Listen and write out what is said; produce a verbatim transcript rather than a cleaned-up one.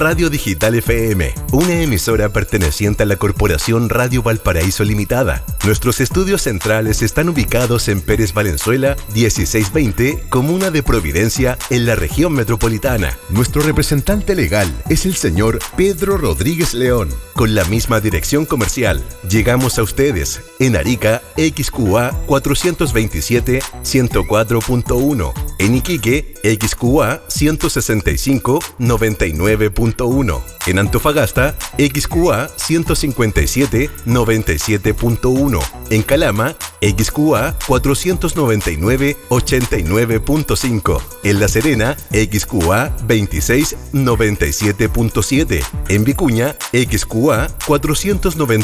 Radio Digital F M, una emisora perteneciente a la Corporación Radio Valparaíso Limitada. Nuestros estudios centrales están ubicados en Pérez Valenzuela, dieciséis veinte, Comuna de Providencia, en la región metropolitana. Nuestro representante legal es el señor Pedro Rodríguez León. Con la misma dirección comercial, llegamos a ustedes en Arica, X Q A cuatrocientos veintisiete ciento cuatro punto uno, en Iquique, X Q A ciento sesenta y cinco noventa y nueve punto uno, en Antofagasta, X Q A ciento cincuenta y siete noventa y siete punto uno, en Calama, X Q A cuatrocientos noventa y nueve ochenta y nueve punto cinco, en La Serena, X Q A veintiséis noventa y siete punto siete, en Vicuña, X Q A cuatrocientos noventa